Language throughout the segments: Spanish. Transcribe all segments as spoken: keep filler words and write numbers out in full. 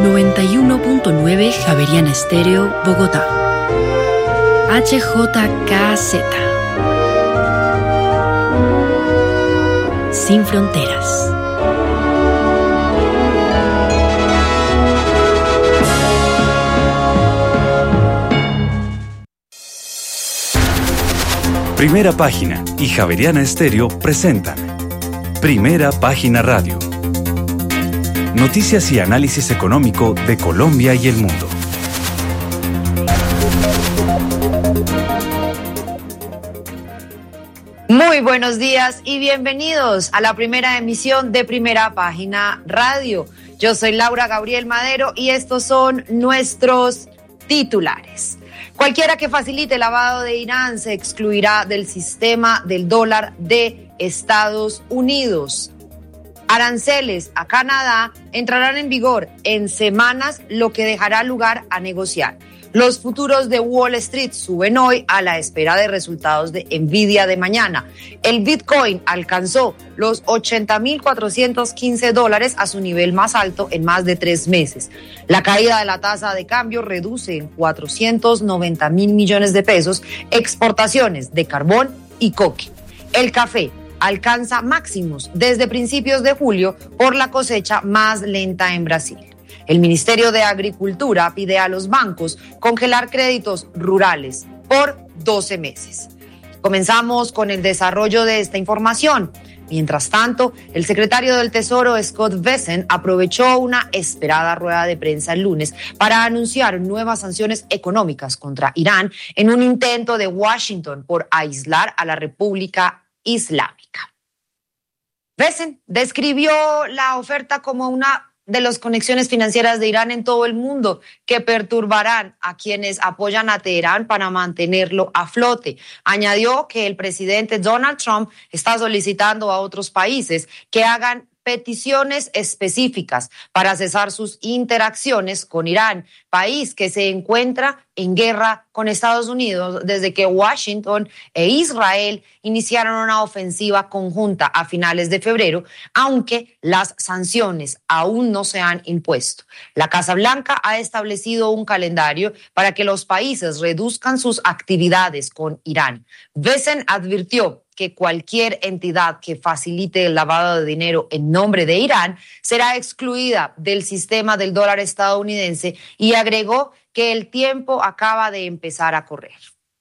noventa y uno punto nueve Javeriana Estéreo, Bogotá. H J K Z. Sin fronteras. Primera Página y Javeriana Estéreo presentan Primera Página Radio. Noticias y análisis económico de Colombia y el mundo. Muy buenos días y bienvenidos a la primera emisión de Primera Página Radio. Yo soy Laura Gabriel Madero y estos son nuestros titulares. Cualquiera que facilite el lavado de Irán se excluirá del sistema del dólar de Estados Unidos. Aranceles a Canadá entrarán en vigor en semanas, lo que dejará lugar a negociar. Los futuros de Wall Street suben hoy a la espera de resultados de Nvidia de mañana. El Bitcoin alcanzó los ochenta mil cuatrocientos quince dólares a su nivel más alto en más de tres meses. La caída de la tasa de cambio reduce en cuatrocientos noventa mil millones de pesos exportaciones de carbón y coque. El café alcanza máximos desde principios de julio por la cosecha más lenta en Brasil. El Ministerio de Agricultura pide a los bancos congelar créditos rurales por doce meses. Comenzamos con el desarrollo de esta información. Mientras tanto, el secretario del Tesoro, Scott Bessent, aprovechó una esperada rueda de prensa el lunes para anunciar nuevas sanciones económicas contra Irán en un intento de Washington por aislar a la República Islámica. Bessent describió la oferta como una de las conexiones financieras de Irán en todo el mundo que perturbarán a quienes apoyan a Teherán para mantenerlo a flote. Añadió que el presidente Donald Trump está solicitando a otros países que hagan peticiones específicas para cesar sus interacciones con Irán, país que se encuentra en guerra con Estados Unidos desde que Washington e Israel iniciaron una ofensiva conjunta a finales de febrero, aunque las sanciones aún no se han impuesto. La Casa Blanca ha establecido un calendario para que los países reduzcan sus actividades con Irán. Bessent advirtió que cualquier entidad que facilite el lavado de dinero en nombre de Irán será excluida del sistema del dólar estadounidense y agregó que el tiempo acaba de empezar a correr.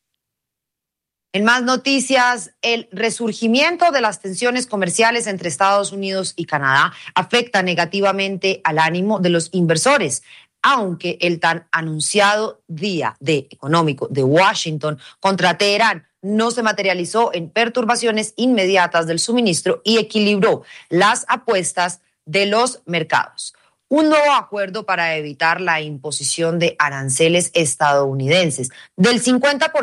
En más noticias, el resurgimiento de las tensiones comerciales entre Estados Unidos y Canadá afecta negativamente al ánimo de los inversores, aunque el tan anunciado día D económico de Washington contra Teherán no se materializó en perturbaciones inmediatas del suministro y equilibró las apuestas de los mercados. Un nuevo acuerdo para evitar la imposición de aranceles estadounidenses del cincuenta por ciento